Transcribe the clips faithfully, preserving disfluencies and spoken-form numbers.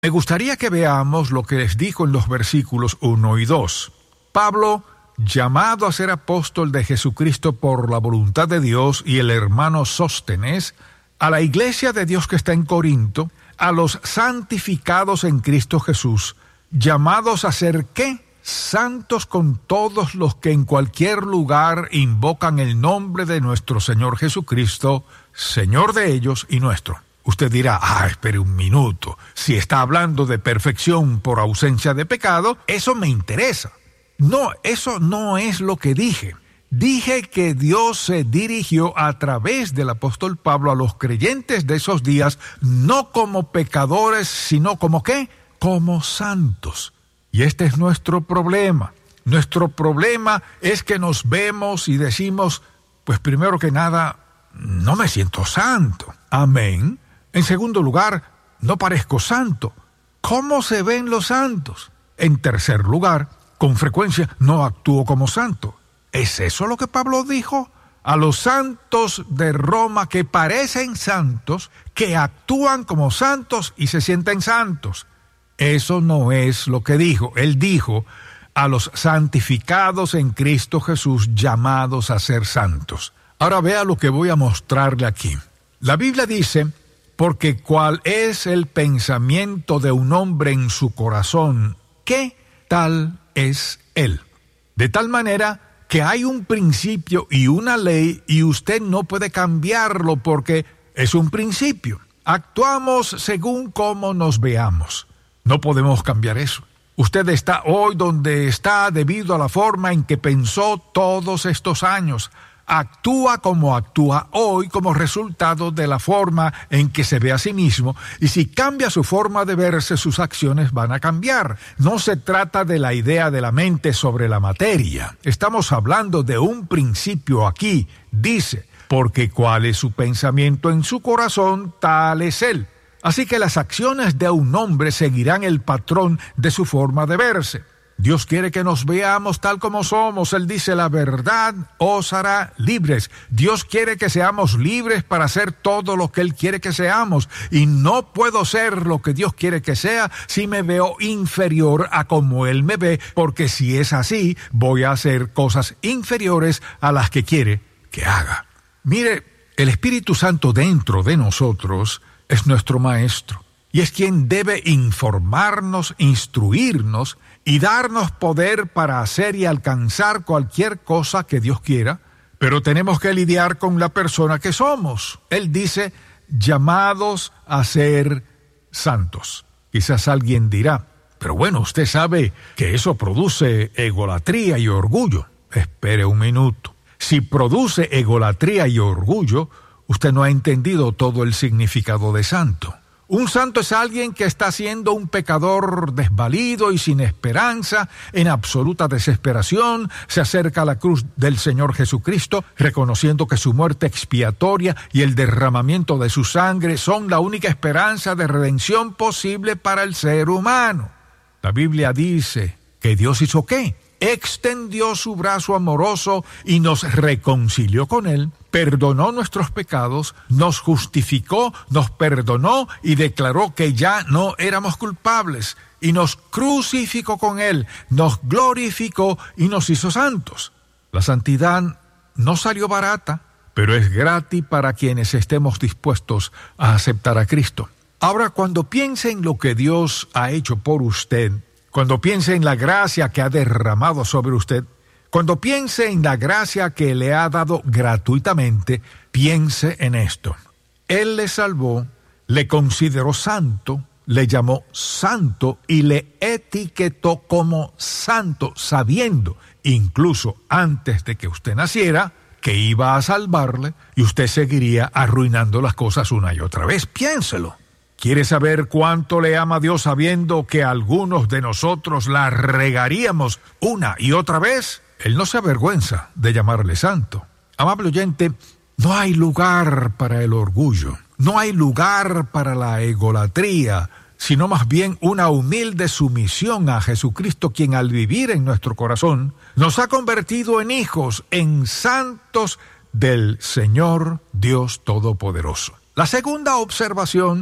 Me gustaría que veamos lo que les dijo en los versículos uno y dos. Pablo, llamado a ser apóstol de Jesucristo por la voluntad de Dios, y el hermano Sóstenes, a la iglesia de Dios que está en Corinto, a los santificados en Cristo Jesús, llamados a ser ¿qué? Santos con todos los que en cualquier lugar invocan el nombre de nuestro Señor Jesucristo, Señor de ellos y nuestro. Usted dirá, ah, espere un minuto, si está hablando de perfección por ausencia de pecado, eso me interesa. No, eso no es lo que dije. Dije que Dios se dirigió a través del apóstol Pablo a los creyentes de esos días, no como pecadores, sino como ¿qué? Como santos. Y este es nuestro problema. Nuestro problema es que nos vemos y decimos, pues primero que nada, no me siento santo. Amén. En segundo lugar, no parezco santo. ¿Cómo se ven los santos? En tercer lugar, con frecuencia no actúo como santo. ¿Es eso lo que Pablo dijo? A los santos de Roma que parecen santos, que actúan como santos y se sienten santos. Eso no es lo que dijo. Él dijo a los santificados en Cristo Jesús, llamados a ser santos. Ahora vea lo que voy a mostrarle aquí. La Biblia dice, porque cuál es el pensamiento de un hombre en su corazón, ¿qué tal es él? De tal manera que hay un principio y una ley y usted no puede cambiarlo porque es un principio. Actuamos según cómo nos veamos. No podemos cambiar eso. Usted está hoy donde está debido a la forma en que pensó todos estos años. Actúa como actúa hoy como resultado de la forma en que se ve a sí mismo, y si cambia su forma de verse, sus acciones van a cambiar. No se trata de la idea de la mente sobre la materia. Estamos hablando de un principio aquí. Dice, porque cuál es su pensamiento en su corazón, tal es él. Así que las acciones de un hombre seguirán el patrón de su forma de verse. Dios quiere que nos veamos tal como somos. Él dice, la verdad os hará libres. Dios quiere que seamos libres para hacer todo lo que Él quiere que seamos. Y no puedo ser lo que Dios quiere que sea si me veo inferior a como Él me ve, porque si es así, voy a hacer cosas inferiores a las que quiere que haga. Mire, el Espíritu Santo dentro de nosotros es nuestro maestro. Y es quien debe informarnos, instruirnos y darnos poder para hacer y alcanzar cualquier cosa que Dios quiera, pero tenemos que lidiar con la persona que somos. Él dice, llamados a ser santos. Quizás alguien dirá, pero bueno, usted sabe que eso produce egolatría y orgullo. Espere un minuto. Si produce egolatría y orgullo, usted no ha entendido todo el significado de santo. Un santo es alguien que está siendo un pecador desvalido y sin esperanza, en absoluta desesperación, se acerca a la cruz del Señor Jesucristo, reconociendo que su muerte expiatoria y el derramamiento de su sangre son la única esperanza de redención posible para el ser humano. La Biblia dice que Dios hizo ¿qué? Extendió su brazo amoroso y nos reconcilió con Él, perdonó nuestros pecados, nos justificó, nos perdonó y declaró que ya no éramos culpables, y nos crucificó con Él, nos glorificó y nos hizo santos. La santidad no salió barata, pero es gratis para quienes estemos dispuestos a aceptar a Cristo. Ahora, cuando piense en lo que Dios ha hecho por usted, cuando piense en la gracia que ha derramado sobre usted, cuando piense en la gracia que le ha dado gratuitamente, piense en esto. Él le salvó, le consideró santo, le llamó santo y le etiquetó como santo, sabiendo, incluso antes de que usted naciera, que iba a salvarle y usted seguiría arruinando las cosas una y otra vez. Piénselo. ¿Quiere saber cuánto le ama Dios sabiendo que algunos de nosotros la regaríamos una y otra vez? Él no se avergüenza de llamarle santo. Amable oyente, no hay lugar para el orgullo, no hay lugar para la egolatría, sino más bien una humilde sumisión a Jesucristo, quien al vivir en nuestro corazón nos ha convertido en hijos, en santos del Señor Dios Todopoderoso. La segunda observación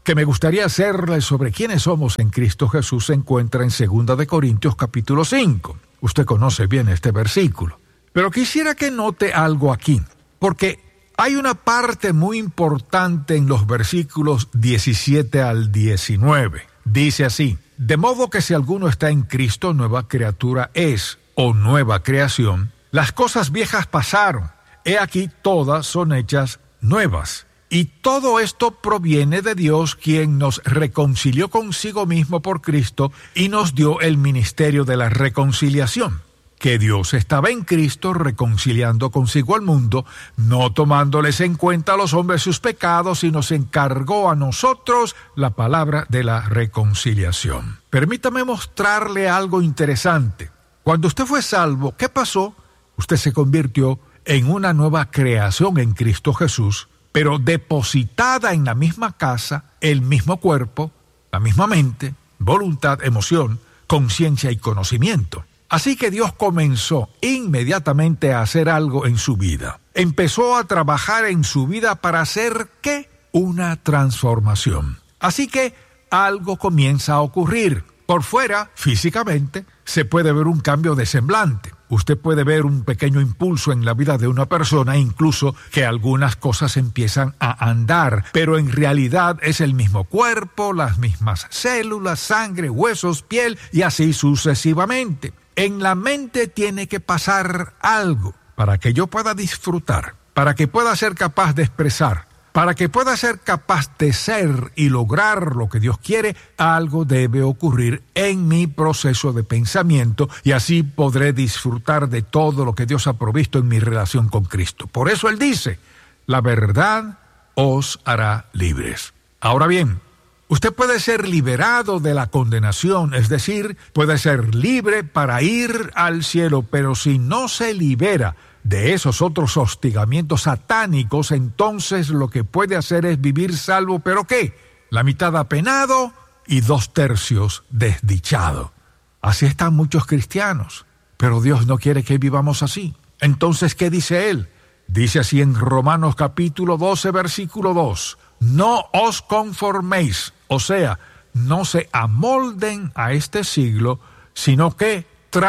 que me gustaría hacerle sobre quiénes somos en Cristo Jesús se encuentra en segunda de Corintios capítulo cinco. Usted conoce bien este versículo. Pero quisiera que note algo aquí, porque hay una parte muy importante en los versículos diecisiete al diecinueve. Dice así: de modo que si alguno está en Cristo, nueva criatura es, o nueva creación. Las cosas viejas pasaron, he aquí todas son hechas nuevas. Y todo esto proviene de Dios, quien nos reconcilió consigo mismo por Cristo y nos dio el ministerio de la reconciliación. Que Dios estaba en Cristo reconciliando consigo al mundo, no tomándoles en cuenta a los hombres sus pecados, y nos encargó a nosotros la palabra de la reconciliación. Permítame mostrarle algo interesante. Cuando usted fue salvo, ¿qué pasó? Usted se convirtió en una nueva creación en Cristo Jesús, pero depositada en la misma casa, el mismo cuerpo, la misma mente, voluntad, emoción, conciencia y conocimiento. Así que Dios comenzó inmediatamente a hacer algo en su vida. Empezó a trabajar en su vida para hacer, ¿qué? Una transformación. Así que algo comienza a ocurrir. Por fuera, físicamente, se puede ver un cambio de semblante. Usted puede ver un pequeño impulso en la vida de una persona, incluso que algunas cosas empiezan a andar, pero en realidad es el mismo cuerpo, las mismas células, sangre, huesos, piel y así sucesivamente. En la mente tiene que pasar algo para que yo pueda disfrutar, para que pueda ser capaz de expresar, para que pueda ser capaz de ser y lograr lo que Dios quiere. Algo debe ocurrir en mi proceso de pensamiento y así podré disfrutar de todo lo que Dios ha provisto en mi relación con Cristo. Por eso Él dice, la verdad os hará libres. Ahora bien, usted puede ser liberado de la condenación, es decir, puede ser libre para ir al cielo, pero si no se libera de esos otros hostigamientos satánicos, entonces lo que puede hacer es vivir salvo, ¿pero qué? La mitad apenado y dos tercios desdichado. Así están muchos cristianos, pero Dios no quiere que vivamos así. Entonces, ¿qué dice Él? Dice así en Romanos capítulo doce, versículo dos. No os conforméis, o sea, no se amolden a este siglo, sino que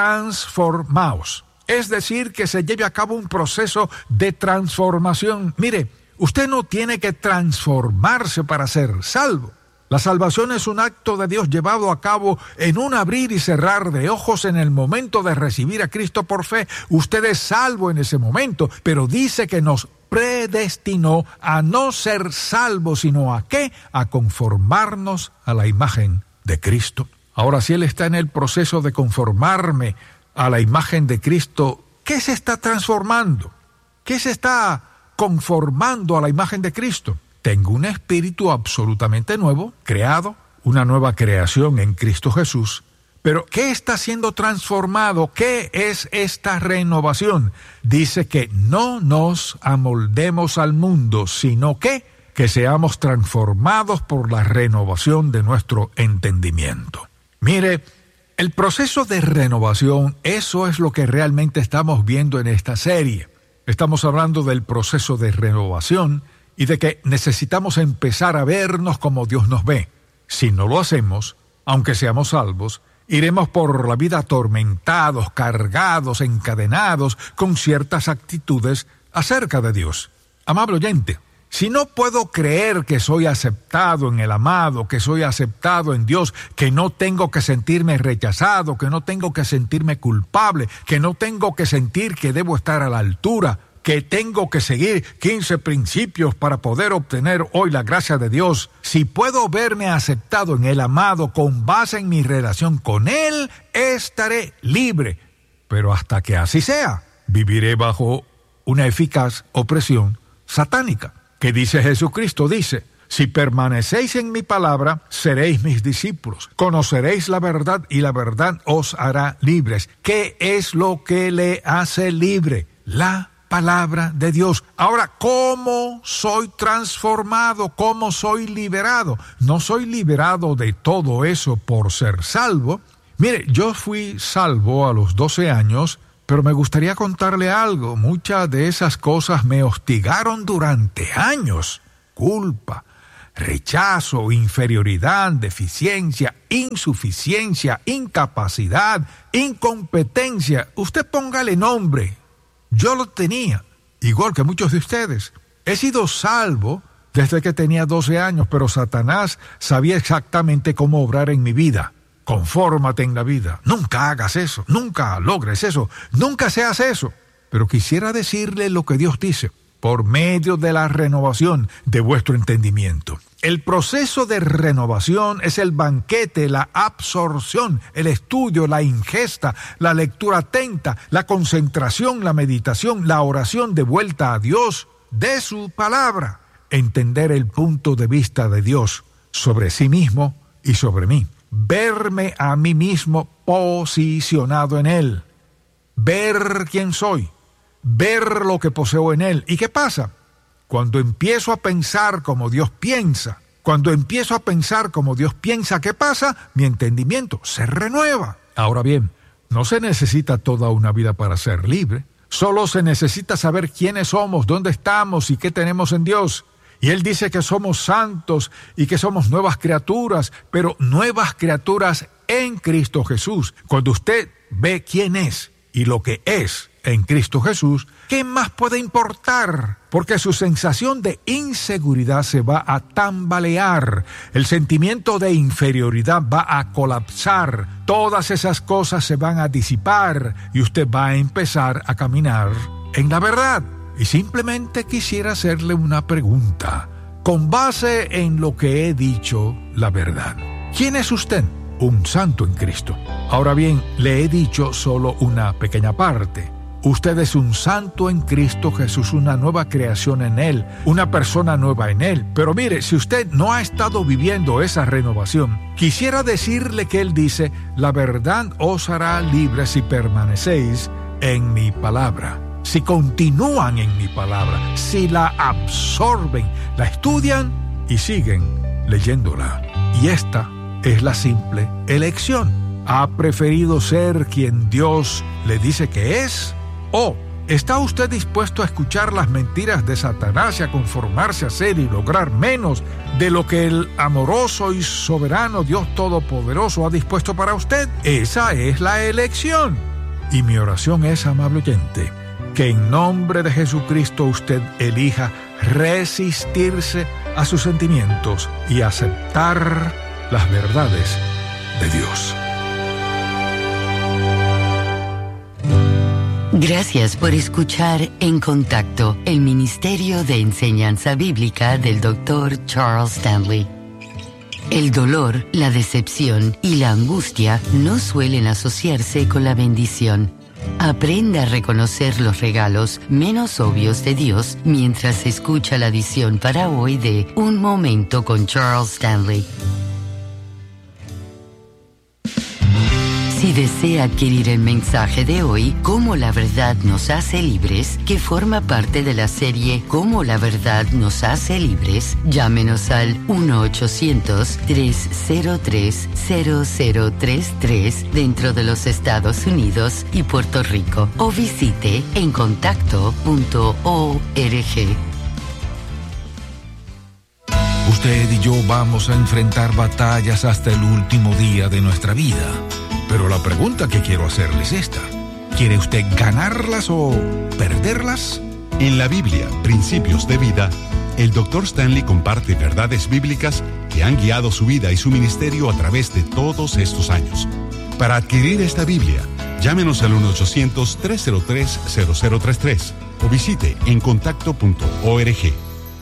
transformaos. Es decir, que se lleve a cabo un proceso de transformación. Mire, usted no tiene que transformarse para ser salvo. La salvación es un acto de Dios llevado a cabo en un abrir y cerrar de ojos en el momento de recibir a Cristo por fe. Usted es salvo en ese momento, pero dice que nos predestinó a no ser salvos, sino a ¿qué? A conformarnos a la imagen de Cristo. Ahora, si Él está en el proceso de conformarme a la imagen de Cristo, ¿qué se está transformando? ¿Qué se está conformando a la imagen de Cristo? Tengo un espíritu absolutamente nuevo, creado, una nueva creación en Cristo Jesús. Pero, ¿qué está siendo transformado? ¿Qué es esta renovación? Dice que no nos amoldemos al mundo, sino que, que seamos transformados por la renovación de nuestro entendimiento. Mire, el proceso de renovación, eso es lo que realmente estamos viendo en esta serie. Estamos hablando del proceso de renovación y de que necesitamos empezar a vernos como Dios nos ve. Si no lo hacemos, aunque seamos salvos, iremos por la vida atormentados, cargados, encadenados, con ciertas actitudes acerca de Dios. Amable oyente, si no puedo creer que soy aceptado en el amado, que soy aceptado en Dios, que no tengo que sentirme rechazado, que no tengo que sentirme culpable, que no tengo que sentir que debo estar a la altura, que tengo que seguir quince principios para poder obtener hoy la gracia de Dios, si puedo verme aceptado en el amado con base en mi relación con Él, estaré libre. Pero hasta que así sea, viviré bajo una eficaz opresión satánica. Que dice Jesucristo, dice, si permanecéis en mi palabra, seréis mis discípulos. Conoceréis la verdad y la verdad os hará libres. ¿Qué es lo que le hace libre? La palabra de Dios. Ahora, ¿cómo soy transformado? ¿Cómo soy liberado? No soy liberado de todo eso por ser salvo. Mire, yo fui salvo a los doce años, pero me gustaría contarle algo. Muchas de esas cosas me hostigaron durante años. Culpa, rechazo, inferioridad, deficiencia, insuficiencia, incapacidad, incompetencia. Usted póngale nombre. Yo lo tenía, igual que muchos de ustedes. He sido salvo desde que tenía doce años, pero Satanás sabía exactamente cómo obrar en mi vida. Confórmate en la vida. Nunca hagas eso, nunca logres eso, nunca seas eso. Pero quisiera decirle lo que Dios dice, por medio de la renovación de vuestro entendimiento. El proceso de renovación es el banquete, la absorción, el estudio, la ingesta, la lectura atenta, la concentración, la meditación, la oración de vuelta a Dios de su palabra. Entender el punto de vista de Dios sobre sí mismo y sobre mí. Verme a mí mismo posicionado en Él. Ver quién soy. Ver lo que poseo en Él. ¿Y qué pasa? Cuando empiezo a pensar como Dios piensa, cuando empiezo a pensar como Dios piensa, ¿qué pasa? Mi entendimiento se renueva. Ahora bien, no se necesita toda una vida para ser libre. Solo se necesita saber quiénes somos, dónde estamos y qué tenemos en Dios. Y Él dice que somos santos y que somos nuevas criaturas, pero nuevas criaturas en Cristo Jesús. Cuando usted ve quién es y lo que es en Cristo Jesús, ¿qué más puede importar? Porque su sensación de inseguridad se va a tambalear, el sentimiento de inferioridad va a colapsar, todas esas cosas se van a disipar y usted va a empezar a caminar en la verdad. Y simplemente quisiera hacerle una pregunta, con base en lo que he dicho, la verdad. ¿Quién es usted? Un santo en Cristo. Ahora bien, le he dicho solo una pequeña parte. Usted es un santo en Cristo Jesús, una nueva creación en Él, una persona nueva en Él. Pero mire, si usted no ha estado viviendo esa renovación, quisiera decirle que Él dice, la verdad os hará libres si permanecéis en mi palabra. Si continúan en mi palabra, si la absorben, la estudian y siguen leyéndola. Y esta es la simple elección. ¿Ha preferido ser quien Dios le dice que es? ¿O está usted dispuesto a escuchar las mentiras de Satanás y a conformarse a ser y lograr menos de lo que el amoroso y soberano Dios Todopoderoso ha dispuesto para usted? Esa es la elección. Y mi oración es, amable oyente, que en nombre de Jesucristo usted elija resistirse a sus sentimientos y aceptar las verdades de Dios. Gracias por escuchar En Contacto, el Ministerio de Enseñanza Bíblica del doctor Charles Stanley. El dolor, la decepción y la angustia no suelen asociarse con la bendición. Aprenda a reconocer los regalos menos obvios de Dios mientras escucha la edición para hoy de Un Momento con Charles Stanley. Si desea adquirir el mensaje de hoy, Cómo la verdad nos hace libres, que forma parte de la serie Cómo la verdad nos hace libres, llámenos al uno ochocientos, tres cero tres, cero cero tres tres dentro de los Estados Unidos y Puerto Rico o visite en contacto punto org. Usted y yo vamos a enfrentar batallas hasta el último día de nuestra vida. Pero la pregunta que quiero hacerle es esta. ¿Quiere usted ganarlas o perderlas? En la Biblia, Principios de Vida, el doctor Stanley comparte verdades bíblicas que han guiado su vida y su ministerio a través de todos estos años. Para adquirir esta Biblia, llámenos al uno ochocientos, tres cero tres, cero cero tres tres o visite en contacto punto org.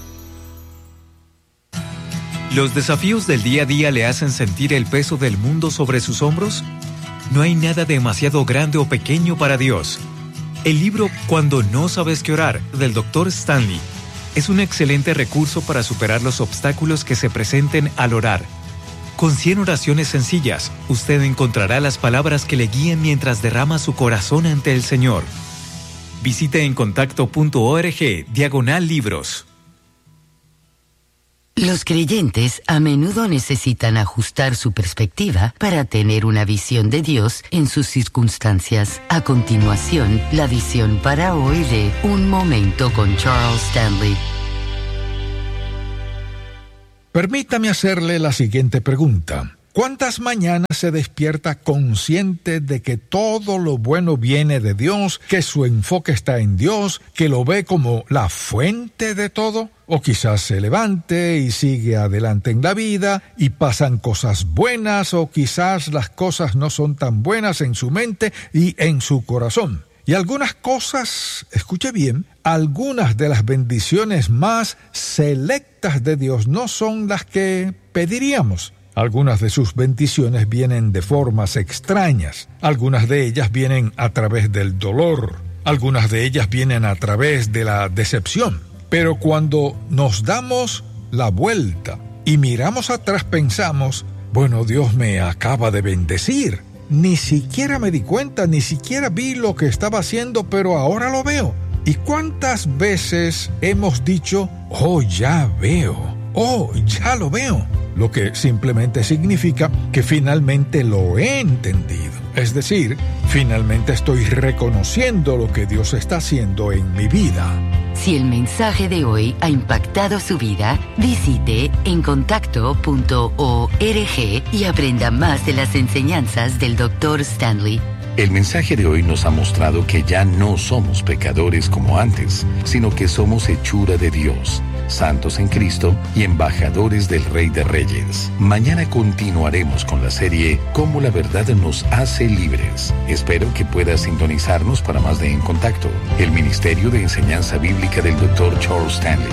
¿Los desafíos del día a día le hacen sentir el peso del mundo sobre sus hombros? No hay nada demasiado grande o pequeño para Dios. El libro Cuando no sabes qué orar, del doctor Stanley, es un excelente recurso para superar los obstáculos que se presenten al orar. Con cien oraciones sencillas, usted encontrará las palabras que le guíen mientras derrama su corazón ante el Señor. Visite en contacto punto org, diagonal libros. Los creyentes a menudo necesitan ajustar su perspectiva para tener una visión de Dios en sus circunstancias. A continuación, la visión para hoy de Un Momento con Charles Stanley. Permítame hacerle la siguiente pregunta. ¿Cuántas mañanas se despierta consciente de que todo lo bueno viene de Dios, que su enfoque está en Dios, que lo ve como la fuente de todo? O quizás se levante y sigue adelante en la vida y pasan cosas buenas, o quizás las cosas no son tan buenas en su mente y en su corazón. Y algunas cosas, escuche bien, algunas de las bendiciones más selectas de Dios no son las que pediríamos. Algunas de sus bendiciones vienen de formas extrañas. Algunas de ellas vienen a través del dolor. Algunas de ellas vienen a través de la decepción. Pero cuando nos damos la vuelta y miramos atrás, pensamos, bueno, Dios me acaba de bendecir. Ni siquiera me di cuenta, ni siquiera vi lo que estaba haciendo, pero ahora lo veo. ¿Y cuántas veces hemos dicho, oh, ya veo, oh, ya lo veo? Lo que simplemente significa que finalmente lo he entendido. Es decir, finalmente estoy reconociendo lo que Dios está haciendo en mi vida. Si el mensaje de hoy ha impactado su vida, visite encontacto punto org y aprenda más de las enseñanzas del doctor Stanley. El mensaje de hoy nos ha mostrado que ya no somos pecadores como antes, sino que somos hechura de Dios, santos en Cristo y embajadores del Rey de Reyes. Mañana continuaremos con la serie Cómo la verdad nos hace libres. Espero que puedas sintonizarnos para más de En Contacto, el Ministerio de Enseñanza Bíblica del doctor Charles Stanley.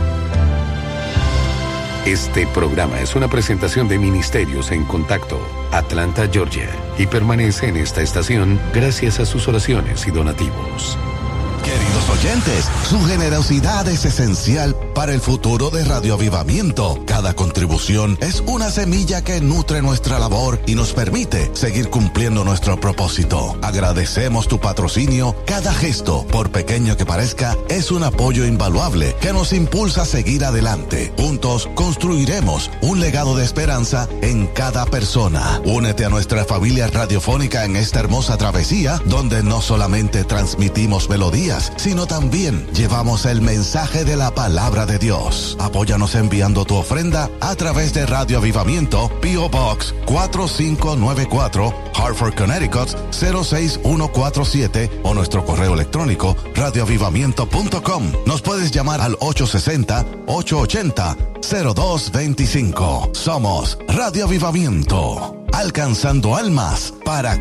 Este programa es una presentación de Ministerios en Contacto, Atlanta, Georgia, y permanece en esta estación gracias a sus oraciones y donativos. Queridos oyentes, su generosidad es esencial para el futuro de Radio Avivamiento. Cada contribución es una semilla que nutre nuestra labor y nos permite seguir cumpliendo nuestro propósito. Agradecemos tu patrocinio. Cada gesto, por pequeño que parezca, es un apoyo invaluable que nos impulsa a seguir adelante. Juntos construiremos un legado de esperanza en cada persona. Únete a nuestra familia radiofónica en esta hermosa travesía, donde no solamente transmitimos melodías, sino también llevamos el mensaje de la palabra de Dios. Apóyanos enviando tu ofrenda a través de Radio Avivamiento, P O Box cuatro cinco nueve cuatro, Hartford, Connecticut cero seis uno cuatro siete, o nuestro correo electrónico radioavivamiento punto com. Nos puedes llamar al ocho seis cero, ocho ocho cero, cero dos dos cinco. Somos Radio Avivamiento, alcanzando almas para